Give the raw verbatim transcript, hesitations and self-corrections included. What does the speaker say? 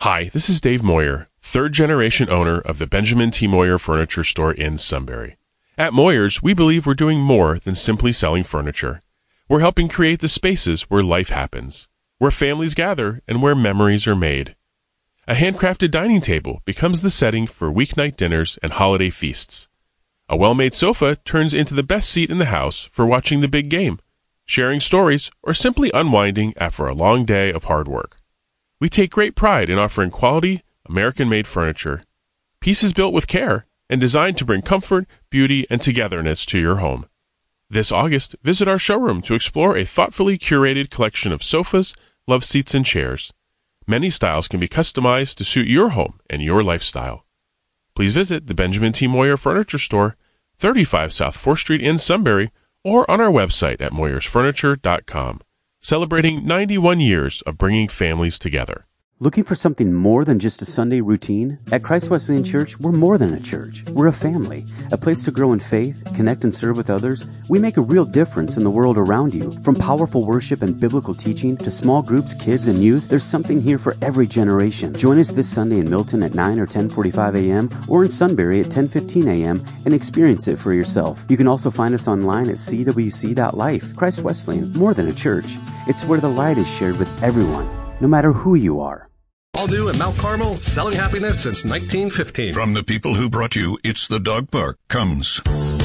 Hi, this is Dave Moyer, third-generation owner of the Benjamin T. Moyer Furniture Store in Sunbury. At Moyers, we believe we're doing more than simply selling furniture. We're helping create the spaces where life happens, where families gather, and where memories are made. A handcrafted dining table becomes the setting for weeknight dinners and holiday feasts. A well-made sofa turns into the best seat in the house for watching the big game, sharing stories, or simply unwinding after a long day of hard work. We take great pride in offering quality, American-made furniture, pieces built with care and designed to bring comfort, beauty, and togetherness to your home. This August, visit our showroom to explore a thoughtfully curated collection of sofas, love seats, and chairs. Many styles can be customized to suit your home and your lifestyle. Please visit the Benjamin T. Moyer Furniture Store, thirty-five South fourth Street in Sunbury, or on our website at moyers furniture dot com. Celebrating ninety-one years of bringing families together. Looking for something more than just a Sunday routine? At Christ Wesleyan Church, we're more than a church. We're a family, a place to grow in faith, connect and serve with others. We make a real difference in the world around you. From powerful worship and biblical teaching to small groups, kids, and youth, there's something here for every generation. Join us this Sunday in Milton at nine or ten forty-five a.m. or in Sunbury at ten fifteen a.m. and experience it for yourself. You can also find us online at c w c dot life. Christ Wesleyan, more than a church. It's where the light is shared with everyone, no matter who you are. All new in Mount Carmel, selling happiness since nineteen fifteen. From the people who brought you It's the Dog Park comes